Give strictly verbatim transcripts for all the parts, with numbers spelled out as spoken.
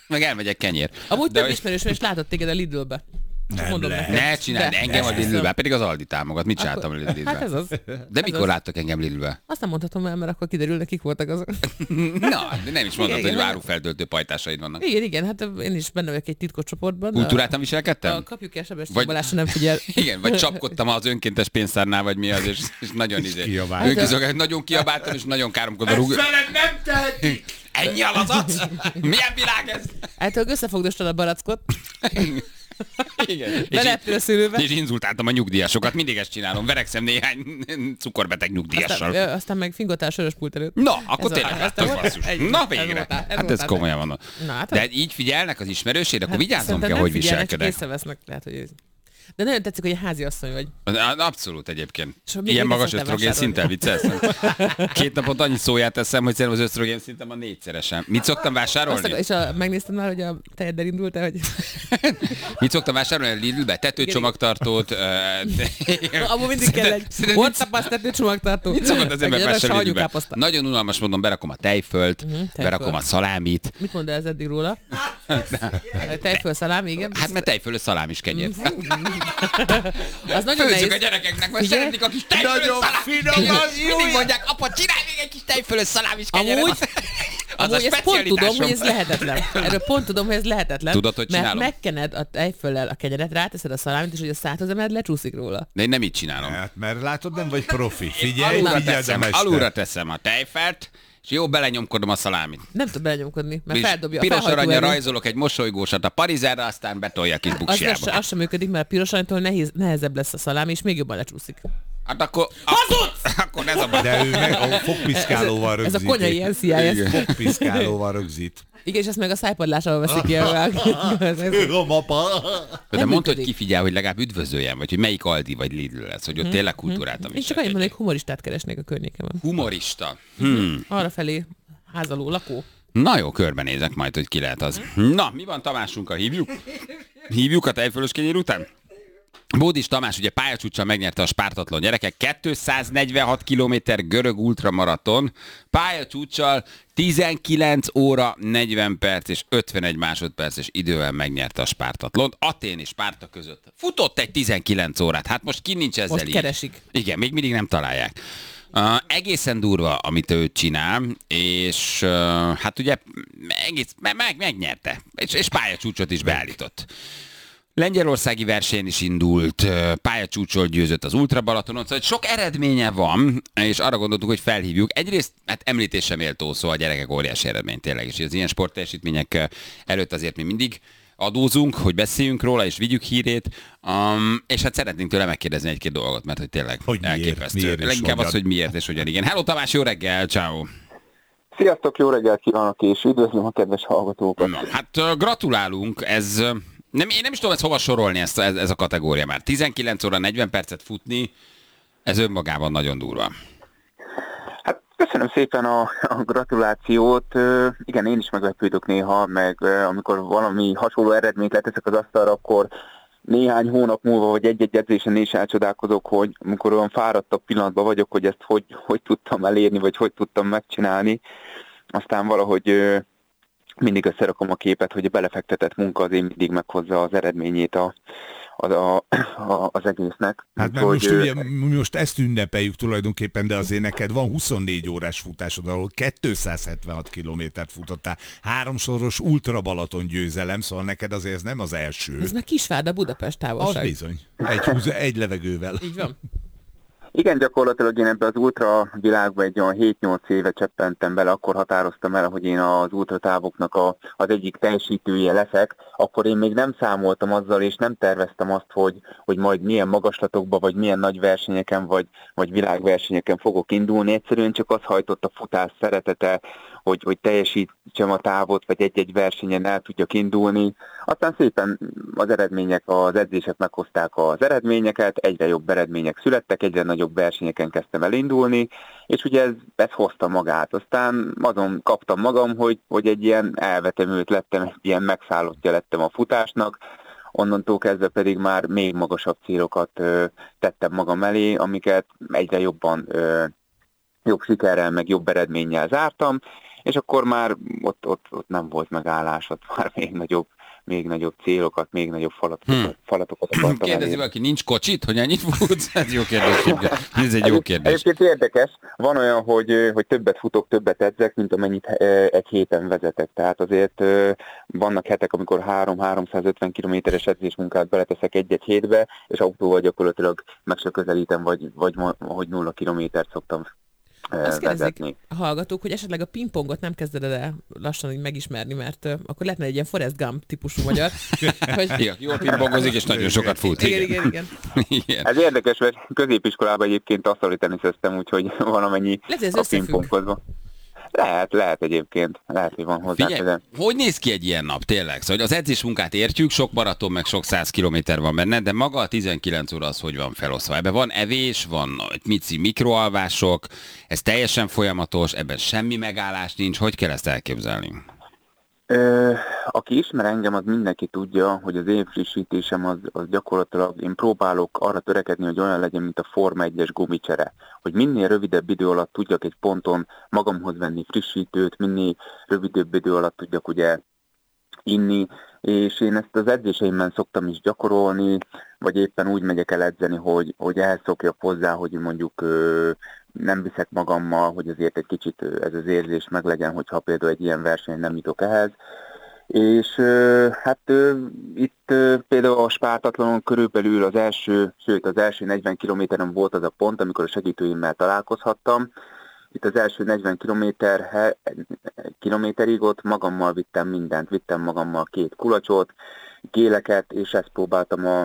meg elmegyek kenyér. Amúgy De több ismerősöm is látott téged a Lidlbe. Nem Mondom lehet. neked. ne csináld, De- engem a de- Lidlbe, pedig az Aldi támogat. Mit Akkor- csináltam a Lidlbe? Hát ez az. De ez mikor az. láttak engem Lidlbe? Azt nem mondhatom el, mert akkor kiderül, nekik voltak azok. Na, de nem is mondtad, Igen, hogy igen. árufeltöltő pajtásaid vannak. Igen, igen, hát én is benne vagyok egy titkos csoportban. Kultúráltan A viselkedtem? kapjuk el Sebestyén Vagy- Balázs, nem figyel. Igen, vagy csapkodtam az önkéntes pénztárnál, vagy mi az, és, és nagyon izé. kiabált. Önkézőleg nagyon kiabáltam, és nagyon káromkodva rúg. Veled nem tehetik! Ennyi alazat? Milyen világ ez? Általában összefogdostad a barackot, Igen. És, beleptél a szülőbe. és inzultáltam a nyugdíjasokat, mindig ezt csinálom. Verekszem néhány cukorbeteg nyugdíjassal. Aztán, ö, aztán meg fingotál sörös pult előtt. Na, akkor Ez a- tényleg ez láttak volt? basszus. Egy- Na ez végre. voltál, ez Hát ez voltál. komolyan van. Na, hát De így figyelnek az ismerősére, akkor hát vigyázzam szerintem kell, nem hogy figyelnek, csak viselkedek. észrevesznek, lehet, hogy ez. De nagyon tetszik, hogy egy háziasszony vagy. Abszolút egyébként. És még Ilyen mit magas szoktál ösztrogén vásárolni? szinttel viccelsz? Két napot annyi szóját teszem, hogy szerintem az ösztrogén szintem a négyszeresen. Mit szoktam Azt vásárolni? akar, és a, megnézted már, hogy a tejeddel indult-e, hogy... Mit szoktam vásárolni? A Lidlbe? Tetőcsomagtartót. uh, Abból mindig kell egy volt tapaszt tetőcsomagtartó. Mit szokott az ember Egy vásárolni savanyú Lidlbe? káposzta. Nagyon unalmas módon berakom a tejfölt, tejföl. berakom a szalámit. Mit mondd ez eddig róla? Tejföl, szalám, igen. Hát mert tejfölös szalám is kenyér. Az nagyon Főzzük nehéz. a gyerekeknek, mert Figyelj. szeretik a kis tejfölös Nagyon szalám. finom Igen, az, jó, mindig jó. mondják, apa, csinálj még egy kis tejfölös szalám is kenyeret. Amúgy, Az a amúgy ezt pont tudom, hogy ez specialitásom. lehetetlen. Erről pont tudom, hogy ez lehetetlen. Tudod, hogy mert csinálom? megkened a tejföllel a kenyeret, ráteszed a szalámit, és hogy a szádhoz emeled, lecsúszik róla. De én nem így csinálom. Hát, mert látod, nem vagy profi. Figyelj, Alulra figyeld a teszem, mester. alulra teszem a tejfelt, és jó belenyomkodom a szalámit. Nem tud belenyomkodni, mert És feldobja a piros felhajtó aranyra erő. rajzolok egy mosolygósat a parizerre, aztán betolja a kis Az, az, buksiába. az sem működik, mert a piros aranytól nehéz, nehezebb lesz a szalám, és még jobban lecsúszik. Hát akkor... Akkor, akkor ez a baj. De ő meg a fogpiszkálóval Ez a rögzíti. konya ilyen sziája. Fogpiszkálóval rögzít. Igen, és ezt meg a szájpadlásával veszik ki. Ez- ez- Ő a mapa. De Nem mondta, hogy működik. kifigyel, hogy legalább üdvözöljen, vagy hogy melyik Aldi vagy Lidl lesz, hogy ott tényleg kultúráltam Én is. csak annyit mondom, hogy humoristát keresnék a környékemen. Humorista. Hmm. Arra felé házaló, lakó. Na jó, körbenézek majd, hogy ki lehet az. Na, mi van Tamásunkkal? Hívjuk? Hívjuk a tejfölös kenyér után? Bódis Tamás ugye pályacsúccsal megnyerte a Spártatlan gyerekek, kétszáznegyvenhat kilométer görög ultramaraton, pályacsúccsal tizenkilenc óra negyven perc és ötvenegy másodperces idővel megnyerte a Spártatlont. Atén és Spárta között futott egy tizenkilenc órát, hát most ki nincs ezzel Most így? keresik. Igen, még mindig nem találják. Uh, egészen durva, amit ő csinál, és uh, hát ugye egész, me- meg, megnyerte, és, és pályacsúcsot is beállított. Lengyelországi versenyen is indult, uh, pályacsúcsol győzött az Ultra Balatonon, szóval sok eredménye van, és arra gondoltuk, hogy felhívjuk. Egyrészt hát említésre méltó szó, a gyerekek óriási eredmény tényleg, és az ilyen sportteljesítmények uh, előtt azért mi mindig adózunk, hogy beszéljünk róla, és vigyük hírét, um, és hát szeretnénk tőle megkérdezni egy-két dolgot, mert hogy tényleg Hogy miért, elképesztő. miért és Leginkább az, hogyan. hogy miért és hogyan. Igen. Hello Tamás, jó reggel, ciao. Sziasztok, jó reggelt kívánok, és üdvözlöm a kedves hallgatókat. Na, hát uh, gratulálunk, ez, uh, nem, én nem is tudom ezt hova sorolni, ezt, ez, ez a kategória már. tizenkilenc óra negyven percet futni, ez önmagában nagyon durva. Hát köszönöm szépen a, a gratulációt. Ö, Igen, én is meglepődök néha, meg ö, amikor valami hasonló eredményt leteszek az asztalra, akkor néhány hónap múlva, vagy egy-egy edzésen is elcsodálkozok, hogy amikor olyan fáradtabb pillanatban vagyok, hogy ezt hogy, hogy tudtam elérni, vagy hogy tudtam megcsinálni. Aztán valahogy ö, mindig összerakom a képet, hogy a belefektetett munka azért mindig meghozza az eredményét a, a, a, a, az egésznek. Hát mert Úgyhogy, most, ö, ugye, mi most ezt ünnepeljük tulajdonképpen, de azért neked van huszonnégy órás futásod, ahol kétszázhetvenhat kilométert futottál, háromszoros Ultra Balaton győzelem, szóval neked azért ez nem az első. Ez meg Kisvárda, Budapest Az távolság. bizony. Egy, húz, egy levegővel. Így van. Igen, gyakorlatilag én ebbe az ultra világba egy olyan hét-nyolc éve cseppentem bele, akkor határoztam el, hogy én az ultratávoknak a, az egyik teljesítője leszek, akkor én még nem számoltam azzal, és nem terveztem azt, hogy, hogy majd milyen magaslatokba, vagy milyen nagy versenyeken, vagy, vagy világversenyeken fogok indulni. Egyszerűen csak az hajtott a futás szeretete, hogy, hogy teljesítsem a távot, vagy egy-egy versenyen el tudjak indulni. Aztán szépen az eredmények, az edzések meghozták az eredményeket, egyre jobb eredmények születtek, egyre nagyobb versenyeken kezdtem el indulni, és ugye ez, ez hozta magát. Aztán azon kaptam magam, hogy, hogy egy ilyen elvetemült lettem, egy ilyen megszállottja lettem a futásnak, onnantól kezdve pedig már még magasabb célokat ö, tettem magam elé, amiket egyre jobban ö, jobb sikerrel, meg jobb eredménnyel zártam, és akkor már ott, ott, ott nem volt megállás, ott már még nagyobb, még nagyobb célokat, még nagyobb falatokat, hmm. falatokat akartam Kérdezi elérni. valaki, nincs kocsit, hogy ennyit futsz? Ez jó kérdés. Ez egy jó kérdés. Egyébként érdekes, van olyan, hogy, hogy többet futok, többet edzek, mint amennyit egy héten vezetek. Tehát azért vannak hetek, amikor három-háromszázötven kilométeres edzésmunkát beleteszek egy-egy hétbe, és autóval gyakorlatilag meg se közelítem, vagy, vagy hogy nulla kilométert szoktam Azt kérdezik vezetni. a hallgatók, hogy esetleg a pingpongot nem kezded el lassan így megismerni, mert uh, akkor lehetne egy ilyen Forrest Gump típusú magyar. hogy... Igen, jól pingpongozik, és nagyon sokat fut. Igen, igen, igen. igen. Ez érdekes, mert középiskolában egyébként asztali teniszeztem, úgyhogy valamennyi a pingpongozva. Lehet, lehet egyébként. Lehet, hogy van hozzá. Figyelj, hogy néz ki egy ilyen nap tényleg? Szóval az edzésmunkát értjük, sok maraton, meg sok száz kilométer van benne, de maga a tizenkilenc óra az hogy van felosztva? Ebben van evés, van mici mikroalvások, ez teljesen folyamatos, ebben semmi megállás nincs. Hogy kell ezt elképzelni? Ö, aki ismer engem, az mindenki tudja, hogy az én frissítésem az, az gyakorlatilag, én próbálok arra törekedni, hogy olyan legyen, mint a Forma egyes gumicsere. Hogy minél rövidebb idő alatt tudjak egy ponton magamhoz venni frissítőt, minél rövidebb idő alatt tudjak ugye inni, és én ezt az edzéseimben szoktam is gyakorolni, vagy éppen úgy megyek el edzeni, hogy, hogy elszokjak hozzá, hogy mondjuk ö, nem viszek magammal, hogy azért egy kicsit ez az érzés meglegyen, hogyha például egy ilyen verseny nem jutok ehhez. És hát itt például a Spártatlanon körülbelül az első, sőt az első negyven kilométeren volt az a pont, amikor a segítőimmel találkozhattam. Itt az első negyven kilométer, kilométerig ott magammal vittem mindent, vittem magammal két kulacsot, géleket, és ezt próbáltam a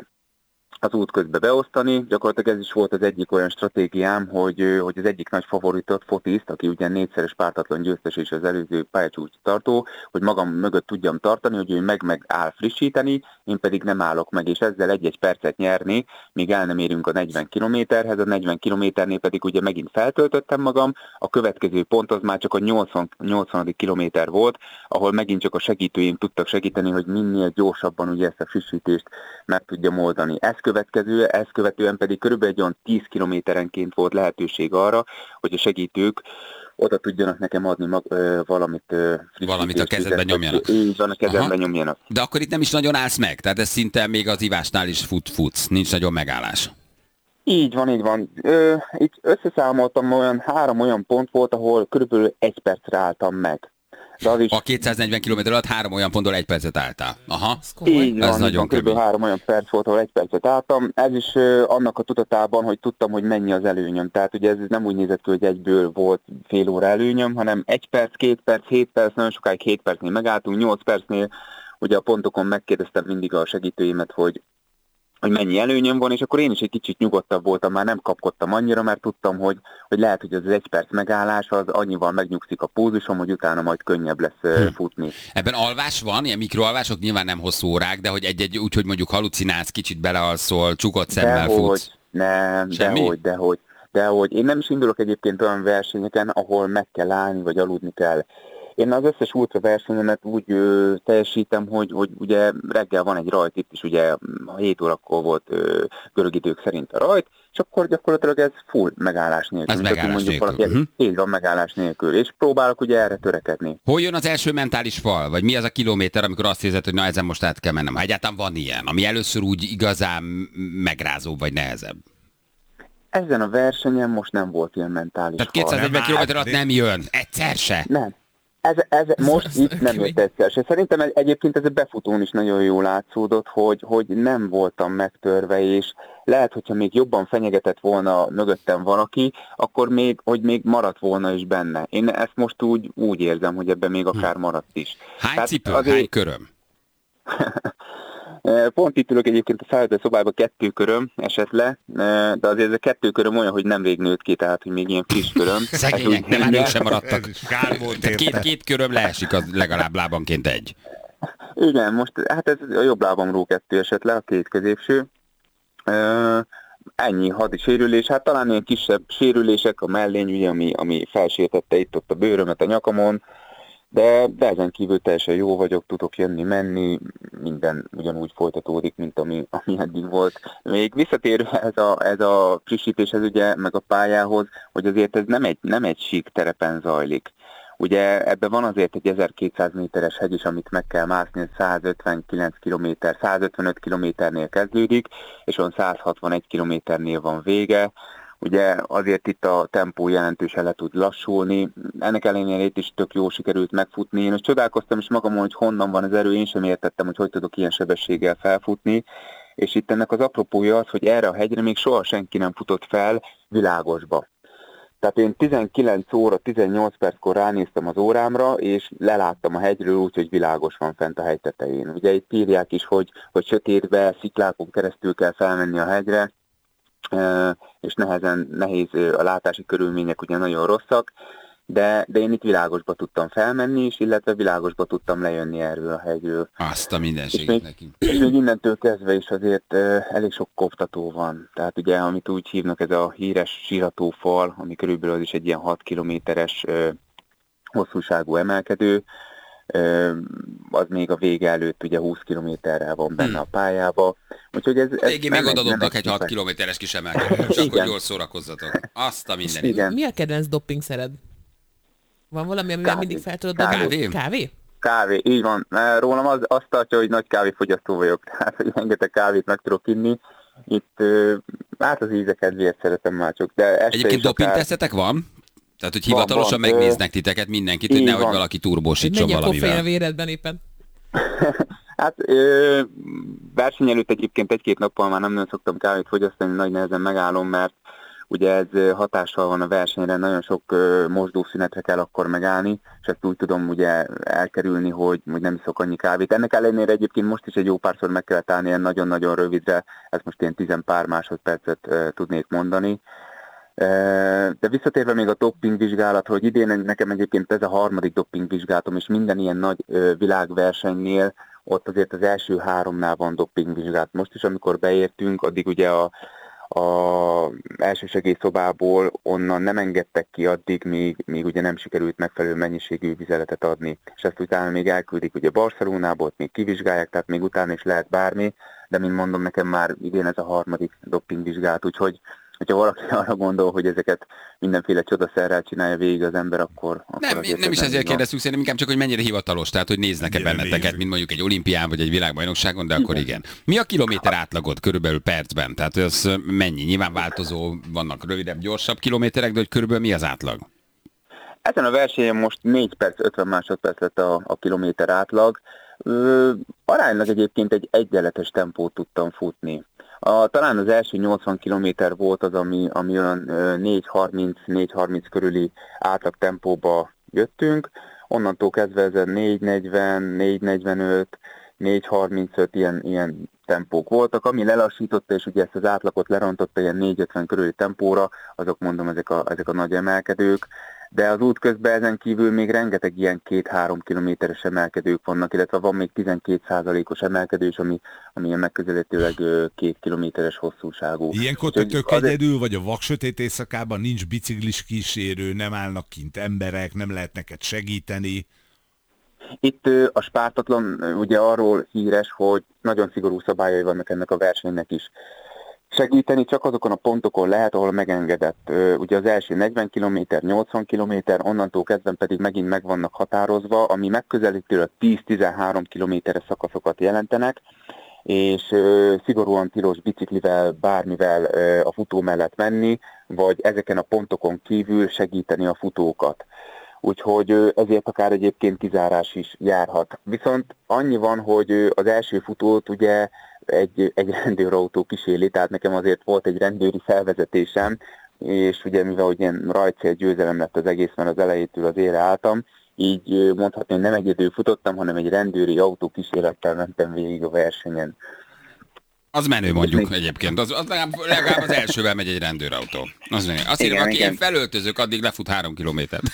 az út közben beosztani. Gyakorlatilag ez is volt az egyik olyan stratégiám, hogy, hogy az egyik nagy favoritot, Fotiszt, aki ugye négyszeres pártatlan győztes és az előző pályacsúcs tartó, hogy magam mögött tudjam tartani, hogy ő meg-meg áll frissíteni, én pedig nem állok meg, és ezzel egy-egy percet nyerni, míg el nem érünk a negyven kilométerhez, a negyven kilométernél pedig ugye megint feltöltöttem magam, a következő pont az már csak a nyolcvan, nyolcvanadik kilométer volt, ahol megint csak a segítőim tudtak segíteni, hogy minél gyorsabban ugye ezt a frissítést meg tudjam oldani. Ez következő, ezt követően pedig körülbelül egy olyan tíz kilométerenként volt lehetőség arra, hogy a segítők oda tudjanak nekem adni mag, ö, valamit ö, Valamit a kezedben nyomjanak. Így van, a kezedben Aha. nyomjanak. De akkor itt nem is nagyon állsz meg, tehát ez szinte még az ivásnál is fut, futsz, nincs nagyon megállás. Így van, így van. Ö, itt összeszámoltam, olyan három olyan pont volt, ahol körülbelül egy percre álltam meg. De az is... A kétszáznegyven kilométer alatt három olyan ponttól egy percet álltál. Aha. Így van, ez nagyon kb. három olyan perc volt, ahol egy percet álltam. Ez is uh, annak a tudatában, hogy tudtam, hogy mennyi az előnyöm. Tehát ugye ez nem úgy nézett ki, hogy egyből volt fél óra előnyöm, hanem egy perc, két perc, hét perc, nagyon sokáig hét percnél megálltunk, nyolc percnél. Ugye a pontokon megkérdeztem mindig a segítőimet, hogy hogy mennyi előnyöm van, és akkor én is egy kicsit nyugodtabb voltam, már nem kapkodtam annyira, mert tudtam, hogy, hogy lehet, hogy az egy perc megállás az annyival megnyugszik a pulzusom, hogy utána majd könnyebb lesz hmm. futni. Ebben alvás van, ilyen mikroalvások, nyilván nem hosszú órák, de hogy egy-egy úgy, hogy mondjuk halucinálsz, kicsit belealszol, csukott szemmel dehogy, futsz. Nem, Semmi? dehogy, dehogy, dehogy. Én nem is indulok egyébként olyan versenyeken, ahol meg kell állni, vagy aludni kell. Én az összes ultra versenyemet úgy ö, teljesítem, hogy, hogy ugye reggel van egy rajt, itt is ugye hét órakor volt ö, görög idők szerint a rajt, és akkor gyakorlatilag ez full megállás nélkül. Ez megállás nélkül. Valaki, uh-huh. Így van, megállás nélkül, és próbálok ugye erre törekedni. Hol jön az első mentális fal? Vagy mi az a kilométer, amikor azt érzed, hogy na ezen most át kell mennem? Ha egyáltalán van ilyen, ami először úgy igazán megrázóbb vagy nehezebb? Ezen a versenyen most nem volt ilyen mentális Tehát kétszáznegyven kilométer alatt nem jön, egyszer se? Nem. Ez, ez most ez itt nem jött egyszer se. Szerintem egyébként ez a befutón is nagyon jól látszódott, hogy, hogy nem voltam megtörve, és lehet, hogyha még jobban fenyegetett volna mögöttem valaki, akkor még, hogy még maradt volna is benne. Én ezt most úgy, úgy érzem, hogy ebben még akár maradt is. Hány Tehát cipő, azért... hány köröm? Pont itt ülök egyébként a szállítószobában, kettő köröm esett le, de azért ez a kettő köröm olyan, hogy nemrég nőtt ki, tehát hogy még ilyen friss köröm. Szegények, nem már ők sem maradtak. Kár volt Tehát két, két köröm leesik, az legalább lábanként egy. Igen, most hát ez a jobb lábamról kettő esett le, a két középső. Ennyi hadi sérülés, hát talán ilyen kisebb sérülések, a mellény, ugye, ami, ami felsértette itt-ott a bőrömet a nyakamon, de, de ezen kívül teljesen jó vagyok, tudok jönni, menni, minden ugyanúgy folytatódik, mint ami, ami eddig volt. Még visszatérve ez a, ez a frissítéshez, ugye, meg a pályához, hogy azért ez nem egy, nem egy sík terepen zajlik. Ugye ebben van azért egy ezerkétszáz méteres hegy is, amit meg kell mászni, százötvenkilenc kilométer, százötvenöt kilométernél kezdődik, és on százhatvanegy kilométernél van vége. Ugye azért itt a tempó jelentősen le tud lassulni, ennek ellenére itt is tök jó sikerült megfutni. Én most csodálkoztam is magamon, hogy honnan van az erő, én sem értettem, hogy hogy tudok ilyen sebességgel felfutni, és itt ennek az apropója az, hogy erre a hegyre még soha senki nem futott fel világosba. Tehát én tizenkilenc óra tizennyolc perckor ránéztem az órámra, és leláttam a hegyről úgy, hogy világos van fent a hegy tetején. Ugye itt írják is, hogy, hogy sötétbe, sziklákon keresztül kell felmenni a hegyre, és nehezen, nehéz a látási körülmények, ugye nagyon rosszak, de, de én itt világosba tudtam felmenni is, illetve világosba tudtam lejönni erről a hegyről. Azt a mindenséget neki. És még innentől kezdve is azért uh, elég sok koptató van. Tehát ugye, amit úgy hívnak, ez a híres síratófal, ami körülbelül az is egy ilyen hat kilométeres uh, hosszúságú emelkedő, uh, az még a vége előtt ugye húsz kilométerrel van benne hmm. a pályába. Úgyhogy ez, ez Végén még oda dobnak egy hat kilométeres kis emelkedőt, csak hogy jól szórakozzatok. Azt a mindenit. Mi a kedvenc doppingszered? Van valami, amivel mindig fel tudod dobni? Kávé? Kávé? Kávé, így van. Rólam az, azt tartja, hogy nagy kávéfogyasztó vagyok, tehát hogy rengeteg kávét meg tudok inni. Itt hát az íze kedvéért szeretem már csak. De egyébként dopingtesztetek van? Tehát, hogy hivatalosan van, van. megnéznek titeket mindenkit, hogy nehogy van. Valaki turbósítson valamivel. Mennyi a koffein a véredben éppen? Hát ö, verseny előtt egyébként egy-két nappal már nem nagyon szoktam kávét fogyasztani, nagy nehezen megállom, mert ugye ez hatással van a versenyre, nagyon sok uh, mosdószünetre kell akkor megállni, és ezt úgy tudom ugye elkerülni, hogy, hogy nem iszok annyi kávét. Ennek ellenére egyébként most is egy jó párszor meg kellett állni ilyen nagyon-nagyon rövidre, ezt most ilyen tizen pár másodpercet uh, tudnék mondani. Uh, de visszatérve még a dopingvizsgálat, hogy idén nekem egyébként ez a harmadik dopingvizsgálatom, és minden ilyen nagy uh, világversenynél ott azért az első háromnál van dopingvizsgálat. Most is, amikor beértünk, addig ugye a az elsősegélyszobából onnan nem engedtek ki addig, míg, míg ugye nem sikerült megfelelő mennyiségű vizeletet adni. És ezt utána még elküldik ugye Barcelonából, ott még kivizsgálják, tehát még utána is lehet bármi, de mint mondom, nekem már idén ez a harmadik dopingvizsgálat, úgyhogy hogyha valaki arra gondol, hogy ezeket mindenféle csodaszerrel csinálja végig az ember, akkor... akkor nem, nem is ezért kérdeztük, szerintem inkább csak, hogy mennyire hivatalos, tehát hogy néznek-e benneteket, mint mondjuk egy olimpián vagy egy világbajnokságon, de akkor igen. Mi a kilométer átlagod körülbelül percben? Tehát ez mennyi? Nyilván változó, vannak rövidebb, gyorsabb kilométerek, de hogy körülbelül mi az átlag? Ezen a versenyen most négy perc, ötven másodperc lett a, a kilométer átlag. Ö, aránylag egyébként egy egyenletes tempót tudtam futni. A, talán az első nyolcvan kilométer volt az, ami, ami olyan négy harminc négy harminc körüli átlag tempóba jöttünk. Onnantól kezdve ezen négy negyven, négy negyvenöt, négy harmincöt ilyen, ilyen tempók voltak. Ami lelassította, és ugye ezt az átlagot lerontotta ilyen négy ötven körüli tempóra, azok mondom ezek a, ezek a nagy emelkedők. De az út közben ezen kívül még rengeteg ilyen két-három kilométeres emelkedők vannak, illetve van még tizenkét százalékos emelkedős, ami, ami ilyen megközelítőleg két kilométeres hosszúságú. Ilyenkor te tök azért... egyedül, vagy a vaksötét éjszakában nincs biciklis kísérő, nem állnak kint emberek, nem lehet neked segíteni? Itt a Spártatlan ugye arról híres, hogy nagyon szigorú szabályai vannak ennek a versenynek is. Segíteni csak azokon a pontokon lehet, ahol megengedett. Ugye az első negyven kilométer, nyolcvan kilométer, onnantól kezdve pedig megint meg vannak határozva, ami megközelítőleg tíz-tizenhárom kilométeres szakaszokat jelentenek, és szigorúan tilos biciklivel, bármivel a futó mellett menni, vagy ezeken a pontokon kívül segíteni a futókat. Úgyhogy ezért akár egyébként kizárás is járhat. Viszont annyi van, hogy az első futót ugye egy, egy rendőrautó kíséri, tehát nekem azért volt egy rendőri felvezetésem, és ugye mivel hogy ilyen rajtcél győzelem lett az egész, mert az elejétől az ére álltam, így mondhatni, hogy nem egyedül futottam, hanem egy rendőri autó kísérettel mentem végig a versenyen. Az menő mondjuk még... egyébként, az, az legalább, legalább az elsővel megy egy rendőrautó. Az menő. Azt írja, aki én felöltözök, addig lefut három kilométert.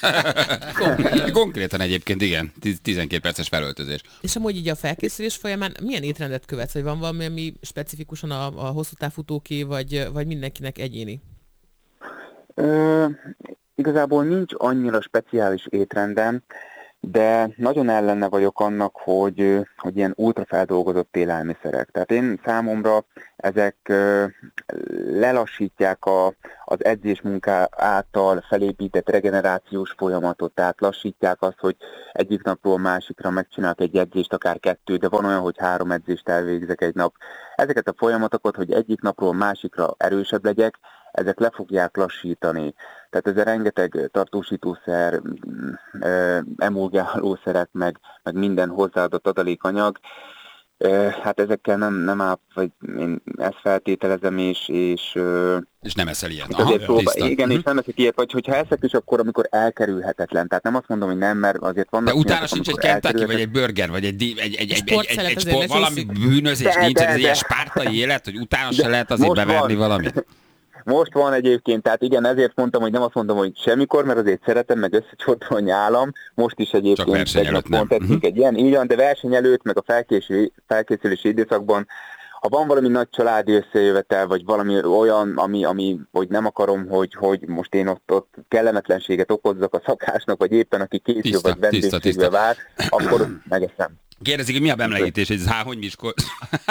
Konkrétan egyébként, igen, tizenkét perces felöltözés. És amúgy így a felkészülés folyamán milyen étrendet követsz? Vagy van valami, ami specifikusan a, a hosszú távfutóké, vagy, vagy mindenkinek egyéni? Ö, igazából nincs annyira speciális étrendem. de nagyon ellene vagyok annak, hogy, hogy ilyen ultrafeldolgozott élelmiszerek. Tehát én számomra ezek lelassítják a, az edzésmunká által felépített regenerációs folyamatot, tehát lassítják azt, hogy egyik napról másikra megcsinálok egy edzést, akár kettő, de van olyan, hogy három edzést elvégzek egy nap. Ezeket a folyamatokat, hogy egyik napról másikra erősebb legyek, ezek le fogják lassítani. Tehát ez a rengeteg tartósítószer, emulgálószerek, meg, meg minden hozzáadott adalékanyag, hát ezekkel nem, nem áll, vagy én ezt feltételezem, és... És, és nem eszel ilyet. Aha, próbál, igen, uh-huh. és nem eszek ilyet, vagy hogyha eszek is, akkor amikor elkerülhetetlen. Tehát nem azt mondom, hogy nem, mert azért vannak... De utána sincs egy Kentucky, vagy egy burger, vagy egy, egy, egy, egy, egy, egy, egy sport, valami bűnözés, de, nincs, de, ez de. ilyen spártai élet, hogy utána se lehet azért beverni valamit. Most van egyébként, tehát igen, ezért mondtam, hogy nem azt mondom, hogy semmikor, mert azért szeretem, meg összecsordom a nyálam. Most is egyébként... Csak verseny előtt nem. Uh-huh. Egy ilyen, így van, de verseny előtt, meg a felkészülési, felkészülési időszakban, ha van valami nagy családi összejövetel, vagy valami olyan, ami, ami hogy nem akarom, hogy, hogy most én ott, ott kellemetlenséget okozzak a szakásnak, vagy éppen aki készül, tiszta, vagy vendégségbe vár, akkor megeszem. Kérdezik, hogy mi a bemlegítés, hogy ez há, hogy Miskolc?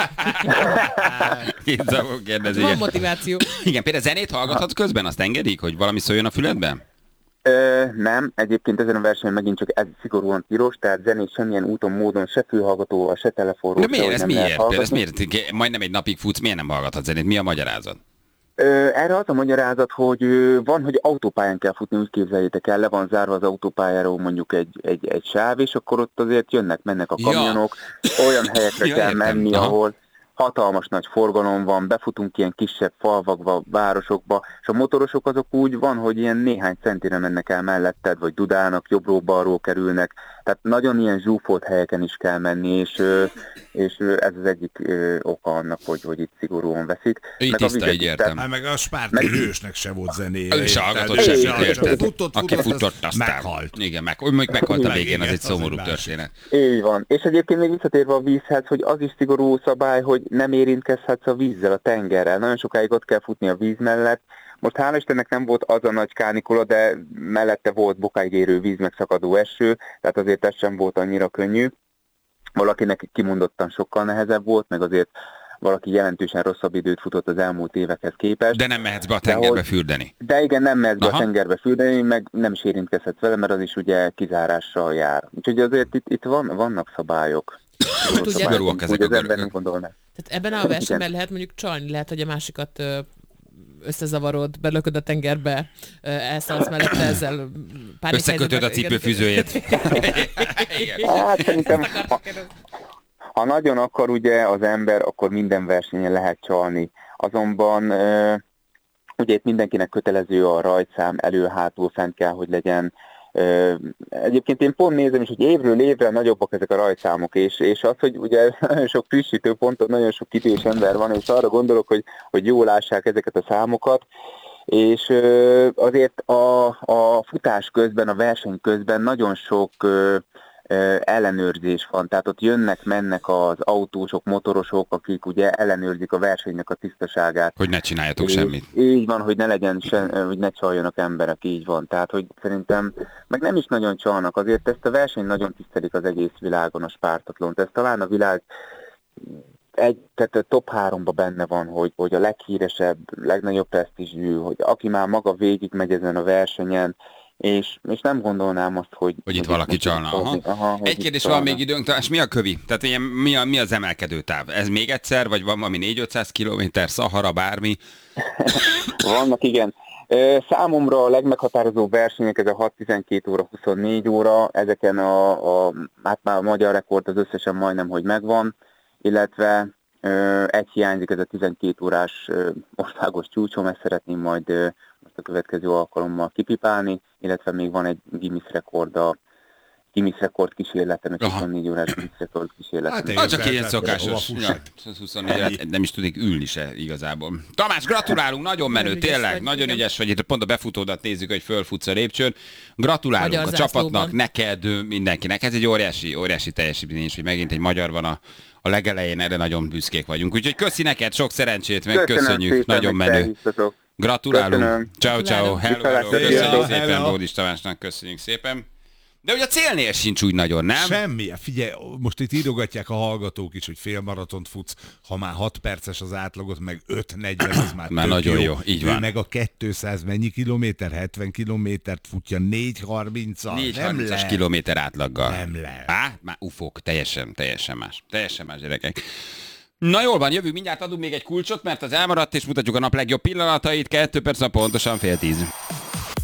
Kérdezik. Van motiváció. Igen, például zenét hallgathatsz közben, azt engedik, hogy valami szóljon a füledben? Ö, nem, egyébként ezen a versenyen megint csak ez szigorúan tilos, tehát zenét semmilyen úton, módon, se fülhallgatóval, se telefonról. De miért? Ez miért? Ez miért? Majdnem egy napig futsz, miért nem hallgathatsz zenét? Mi a magyarázat? Erre az a magyarázat, hogy van, hogy autópályán kell futni, úgy képzeljétek el, le van zárva az autópályáról mondjuk egy, egy, egy sáv, és akkor ott azért jönnek, mennek a kamionok, ja. olyan helyekre ja, kell értem. menni, Aha. ahol hatalmas nagy forgalom van, befutunk ilyen kisebb falvakba, városokba, és a motorosok azok úgy van, hogy ilyen néhány centire mennek el melletted, vagy dudálnak, jobbról-balról kerülnek, tehát nagyon ilyen zsúfolt helyeken is kell menni, és, és ez az egyik oka annak, hogy, hogy itt szigorúan veszik. Így meg tiszta, így értem. Hát meg a spártai meg... hősnek se volt zenéje. Ő se hallgatott semmit, érted? Aki futott, aztán meghalt. Igen, meg, meg, meghalt a végén, az egy szomorú történet. Így van. És egyébként még visszatérve a vízhez, hogy az is szigorú szabály, hogy nem érintkezhetsz a vízzel, a tengerrel. Nagyon sokáig ott kell futni a víz mellett. Most hála Istennek nem volt az a nagy kánikula, de mellette volt bokáig érő víz, meg szakadó eső, tehát azért ez sem volt annyira könnyű. Valakinek kimondottan sokkal nehezebb volt, meg azért valaki jelentősen rosszabb időt futott az elmúlt évekhez képest. De nem mehetsz be a tengerbe de, fürdeni. De igen, nem mehetsz be Aha. a tengerbe fürdeni, meg nem is érintkezhetsz vele, mert az is ugye kizárással jár. Úgyhogy azért itt, itt van, vannak szabályok. Szigorúak ezek a görögök. Tehát ebben a versenyben lehet mondjuk csalni, lehet, hogy a másikat összezavarod, belököd a tengerbe, elszállsz mellette ezzel pár összekötöd a cipőfűzőjét. Hát szerintem, ha, ha nagyon akar ugye az ember, akkor minden versenyen lehet csalni. Azonban ugye itt mindenkinek kötelező a rajtszám, elő-hátul fent kell, hogy legyen. Egyébként én pont nézem is, hogy évről évre nagyobbak ezek a rajtszámok, és, és az, hogy ugye nagyon sok frissítő ponton, nagyon sok idős ember van, és arra gondolok, hogy, hogy jól lássák ezeket a számokat, és azért a, a futás közben, a verseny közben nagyon sok ellenőrzés van, tehát ott jönnek, mennek az autósok, motorosok, akik ugye ellenőrzik a versenynek a tisztaságát. Hogy ne csináljatok és semmit. Így van, hogy ne legyen, se, hogy ne csaljanak emberek, így van. Tehát, hogy szerintem, meg nem is nagyon csalnak, azért ezt a versenyt nagyon tisztelik az egész világon, a spártatlont. Ez talán a világ egy, tehát a top háromba benne van, hogy, hogy a leghíresebb, legnagyobb presztízsű, hogy aki már maga végig megy ezen a versenyen, És, és nem gondolnám azt, hogy... Hogy itt valaki csalna. Aha. Aha, Egy kérdés van még időnk, és mi a kövi? Tehát ilyen, mi, a, mi az emelkedő táv? Ez még egyszer, vagy van valami négy-ötszáz kilométer, Szahara, bármi? Vannak, igen. Számomra a legmeghatározóbb versenyek ez a hat tizenkét óra, huszonnégy óra, ezeken a, a, hát már a magyar rekord az összesen majdnem, hogy megvan, illetve egy hiányzik, ez a tizenkét órás országos csúcsom, ezt szeretném majd most a következő alkalommal kipipálni, illetve még van egy Guinness rekord, a Guinness rekord kísérletem, egy huszonnégy órás Guinness rekord kísérletem. Hát csak ilyen szokásos. Ja, huszonnégy, nem is tudnék ülni se igazából. Tamás, gratulálunk, nagyon menő, nagyon tényleg, vagy, nagyon igen. ügyes vagy. Itt pont a befutódat nézzük, hogy fölfutsz a lépcsőn. Gratulálunk magyar a csapatnak, zászlóban. Neked, mindenkinek. Ez egy óriási, óriási teljesítmény, hogy megint egy magyar van a a legelején, erre nagyon büszkék vagyunk. Úgyhogy köszi neked, sok szerencsét, meg köszönöm köszönjük, szépen, nagyon menő. Gratulálunk. Ciao, ciao. Hello, hello. Köszönjük szépen Bódis Tamásnak, köszönjük szépen. De ugye a célnél sincs úgy nagyon, nem? Semmi. Figyelj, most itt írogatják a hallgatók is, hogy félmaratont futsz, ha már hat perces az átlagot, meg öt negyven, az már, már nagyon jó. jó. Így van. Ő meg a kétszáz mennyi kilométer, hetven kilométert futja négy harminccal. négy harmincas kilométer átlaggal. Nem lehet. Á, már ufók, teljesen, teljesen más. Teljesen más, gyerekek. Na jól van, jövünk, mindjárt adunk még egy kulcsot, mert az elmaradt, és mutatjuk a nap legjobb pillanatait, kettő perc, pontosan fél tíz.